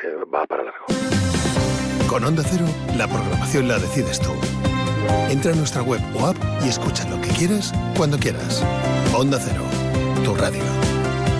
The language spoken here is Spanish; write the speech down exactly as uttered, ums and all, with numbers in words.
que va para largo. Con Onda Cero, la programación la decides tú. Entra a nuestra web o app y escucha lo que quieras, cuando quieras. Onda Cero, tu radio.